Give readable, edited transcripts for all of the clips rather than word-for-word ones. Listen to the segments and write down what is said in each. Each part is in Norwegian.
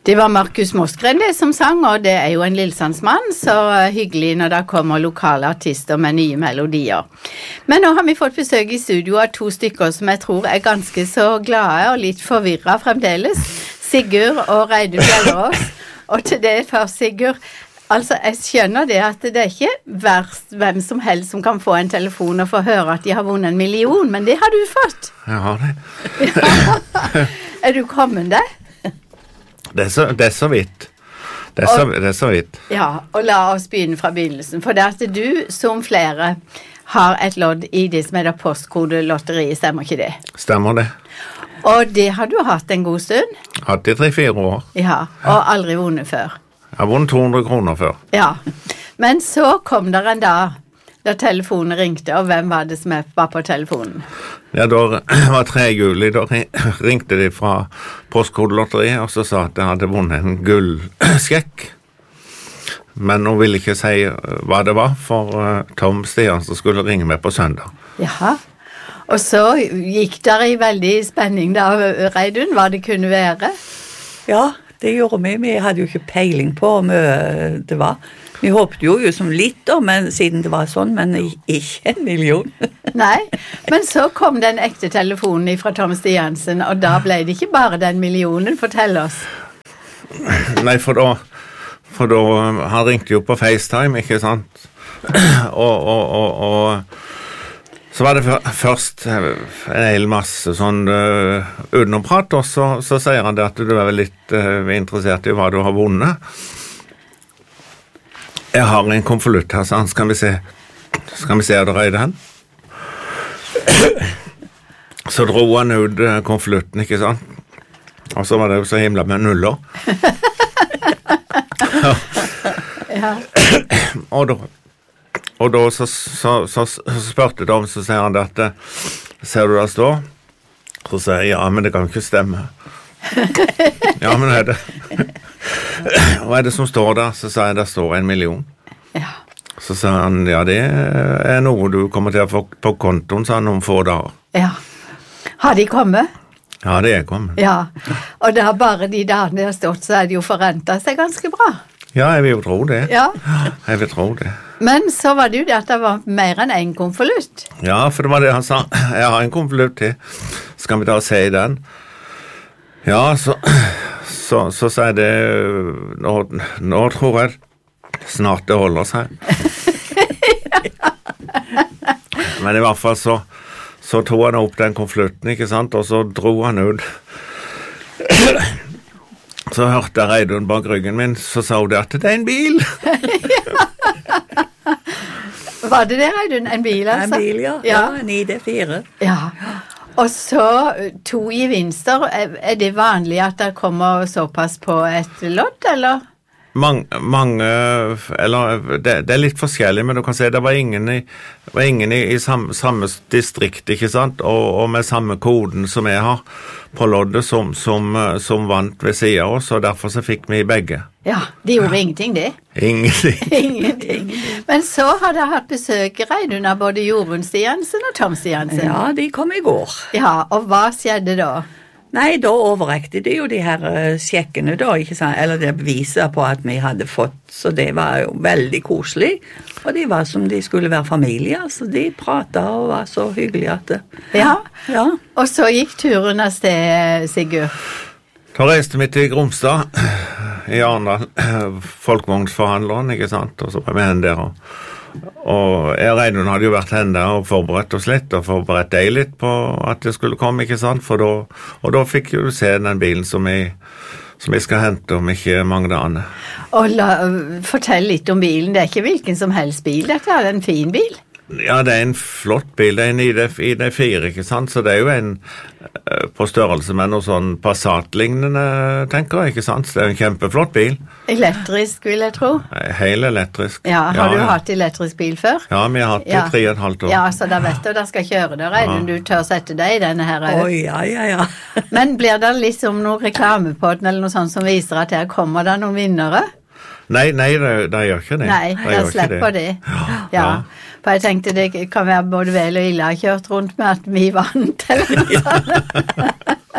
Det var Markus Moskren det som sang, og det jo en lillsandsmann, så hyggelig når det kommer lokale artister med nye melodier. Men nå har vi fått besøk i studio av 2 stykker som jeg tror ganske så glade og litt forvirret fremdeles. Sigurd og Reidun Gjellerås. Og til det først, Sigurd. Altså, jeg skjønner det at det ikke verst hvem som helst som kan få en telefon og få høre at de har vunnet 1 million, men det har du fått. Jeg har det. Ja. Du kommet det? Det er så vidt. Det er så vidt. Ja, og la oss begynne fra begynnelsen. For det at du, som flere, har et lodd i det som heter postkodelotteriet, stemmer ikke det? Stemmer det. Og det har du hatt en god stund? Hatt i 3-4 år. Ja, og aldri vunnet før? Jeg har vunnet 200 kroner før. Ja, men så kom der en dag da telefonen ringte, og hvem var det som var på telefonen? Ja, da var 3. juli, da ringte de fra postkodelotteriet, og så sa at jeg hadde vunnet en gullskjekk. Men hun ville ikke si hva det var, for Tom Stian som skulle ringe meg på søndag. Jaha, og så gikk der i veldig spenning da, Reidun, hva det kunne være? Ja, det gjorde vi. Vi hadde jo ikke peiling på om det var. Vi håpte jo som litt da, men siden det var sånn, men ikke 1 million. Nei, men så kom den ekte telefonen fra Tom Stiansen, og da ble det ikke bare den millionen, fortell oss. Nei, for da han ringte jo på FaceTime, ikke sant? Og så var det først en hel masse sånn utenomprat, og så sier han det at du vel litt interessert i hva du har vunnet. Jeg har en konvolutt her, så skal vi se er det røyde hen? Så dro han ut konvolutten, ikke sant? Og så var det jo så himla med nuller. Ja. Og da så spurte de, så sier han det at ser du det står? Så sier jeg, ja, men det kan jo ikke stemme. Ja, men det. Hva er det som står der? Så sa jeg, det står 1 million. Ja. Så sa han, ja, det er noe du kommer til å få på kontoen, sa han, om få dager. Ja. Har de kommet? Ja, det er kommet. Ja, og da bare de dagene de har stått, så det jo forrentet seg ganske bra. Ja, jeg vil jo tro det. Ja. Jeg vil tro det. Men så var det jo det at det var mer enn en konvolutt. Ja, for det var det han sa. Jeg har en konvolutt til. Skal vi da se den? Ja, så sier det, nå tror jeg snart det holder seg. Men i hvert fall så tog han opp den konvolutten, ikke sant, og så dro han ut. Så hørte jeg Reidun bak ryggen min, så sa hun det at det er en bil. Var det Reidun? En bil, altså? En bil, ja. Ja, en ID4. Ja. Og så 2 gevinster. Er det vanlig at det kommer såpass på et lodd, eller? Mange, eller det litt forskjellig, men du kan se det var ingen i samme distrikt, ikke sant, og med samme koden som jeg har på loddet som vant ved siden av oss, og derfor så fikk vi begge. Ja, det gjorde ingenting det. Ingenting. Men så har dere hatt besøk, Reidun, av både Jorunn Stiansen og Tom Stiansen. Ja, de kom i går. Ja, og hva skjedde da? Nei, da overrekte de jo de her sjekkene da, ikke sant? Eller det beviser på at vi hadde fått, så det var jo veldig koselig. Og de var som de skulle være familie, så de pratet og var så hyggelige at det... Ja. Ja. Og så gikk turen av sted, Sigurd. Da reiste vi til Gromstad, i Arendal, folkevognsforhandleren, ikke sant, og så var vi hen der og Reidun hadde jo vært henne og forberedt oss litt, og forberedt deg litt på at det skulle komme, ikke sant, og da fikk du se den bilen som vi skal hente om ikke mange dagene. Og fortell litt om bilen, det er ikke hvilken som helst bil, dette er en fin bil. Ja, det er en flott bil, det er en ID4, ikke sant, så det er jo en på størrelse med noe sånn Passat-lignende, tenker jeg, ikke sant, så det er en kjempeflott bil. Elektrisk, vil jeg tro. Helt elektrisk. Ja, har du hatt elektrisk bil før? Ja, vi har hatt det 3,5 år. Ja, så da vet du, da skal kjøre det, Reidun, du tør sette deg i denne her. Oi, ja. Men blir det liksom noen reklame på den, eller noe sånt som viser at her kommer det noen vinnere? Nei, det gjør ikke det. Nei, jeg slipper det. Ja. For jeg tenkte det kan være både vel og ille har kjørt rundt med at vi vant, eller noe sånt.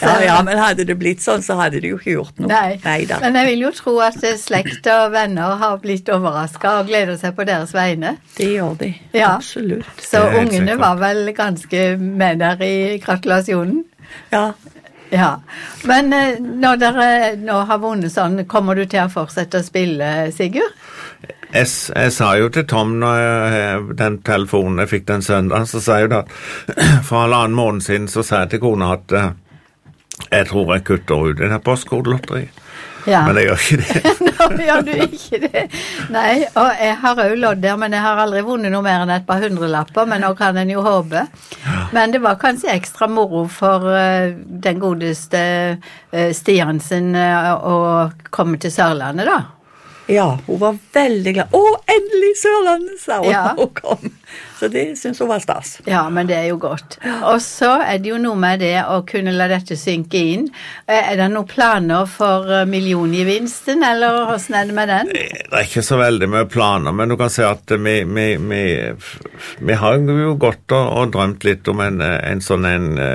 Ja, men hadde det blitt sånn, så hadde de jo ikke gjort noe. Neida. Men jeg vil jo tro at slekt og venner har blitt overrasket og gleder seg på deres vegne. Det gjør de, ja. Absolutt. Så ungene var vel ganske med der i gratulasjonen? Ja. Ja, men når dere nå har vunnet sånn, kommer du til å fortsette å spille, Sigurd? Jeg sa jo til Tom når den telefonen jeg fikk den søndagen, så sa jeg jo at for 1,5 måned siden så sa jeg til kona at jeg tror jeg kutter ut i det postkodelotteriet. Ja. Men jeg gjør ikke det. Nå gjør du ikke det. Nei, og jeg har jo lodder, men jeg har aldri vunnet noe mer enn et par hundrelapper, men nå kan en jo håpe. Men det var kanskje ekstra moro for den godeste Stiansen å komme til Sørlandet da. Ja, hun var veldig glad. Endelig Sørlandet, sa hun når hun kom. Så det synes hun var stas. Ja, men det jo godt. Og så det jo noe med det å kunne la dette synke inn. Det noen planer for milliongevinsten, eller hvordan det med den? Det ikke så veldig mye planer, men du kan si at vi har jo gått og drømt litt om en sånn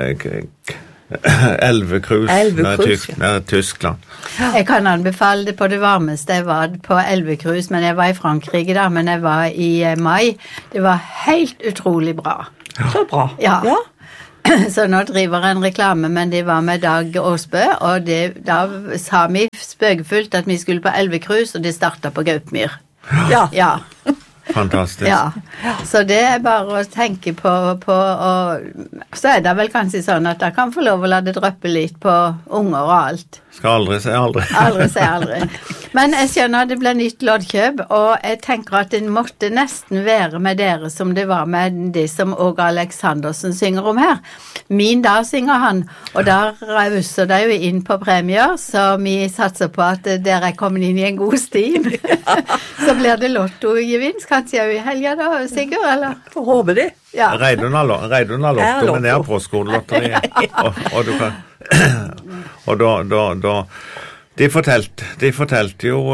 Elvecruise med Tyskland. Jeg kan anbefale det på det varmeste jeg var på Elvecruise, men jeg var i Frankrike da, men jeg var i mai. Det var helt utrolig bra. Så bra. Ja. Så nå driver en reklame, men det var med Dag Åsbø, og da sa vi spøkefullt at vi skulle på Elvecruise, og det startet på Gaupmyr. Ja. Fantastisk. Ja, så det bare å tenke på og så det vel kanskje sånn at jeg kan få lov å la det drøppe litt på unger og alt. Skal aldri si aldri. Aldri si aldri. Men jeg skjønner at det ble nytt loddkjøp, og jeg tenker at det måtte nesten være med dere som det var med det som Åge Aleksandersen synger om her. Min dag synger han, og der rauser det jo inn på premier, så vi satser på at dere kommet inn i en god stim. Så blir det lottogevinst, kanskje jo i helga da, Sigurd, eller? Får håpe det. Ja. Reidun lotto, men det postkodelotteriet. Og du kan... og da de fortalte jo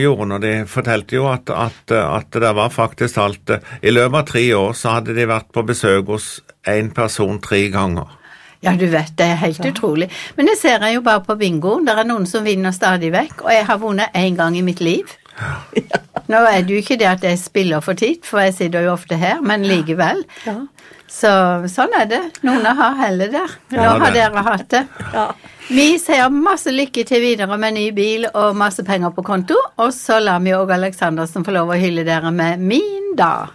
at det var faktisk alt i løpet av 3 år så hadde de vært på besøk hos en person 3 ganger. Ja, du vet, det helt utrolig. Men det ser jeg jo bare på bingo. Det noen som vinner stadig vekk, og jeg har vunnet 1 gang i mitt liv. Nå det jo ikke det at jeg spiller for tid, for jeg sitter jo ofte her, men likevel. Så sånn det. Noen har heller der. Nå har dere hatt det. Vi sier masse lykke til videre med ny bil og masse penger på konto, og så lar vi Åge Aleksandersen få lov å hylle dere med Min dag.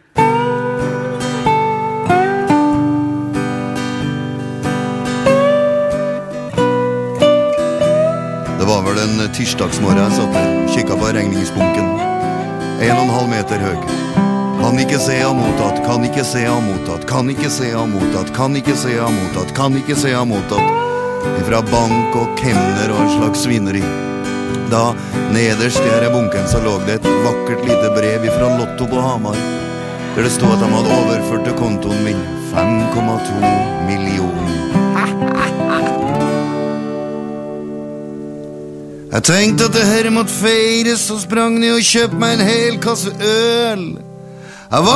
Det var vel en tirsdagsmorgen jeg satt der, kikket på regningsbunken. 1,5 meter høy. Kan ikke se ha mottatt, kan ikke se ha mottatt, kan ikke se ha mottatt, kan ikke se ha mottatt, kan ikke se ha mottatt. Fra bank og kemner og en slags svineri. Da nederst i her bunken så lå det et vakkert lite brev fra Lotto på Hamar, der det stod at de hadde overført til kontoen min 5,2 millioner. Jeg tenkte at det her måtte feires, så sprang de og kjøpte meg en hel kasse øl. Jeg var